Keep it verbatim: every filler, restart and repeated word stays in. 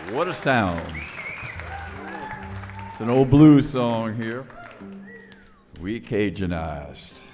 What a sound. It's an old blues song here. We Cajunized.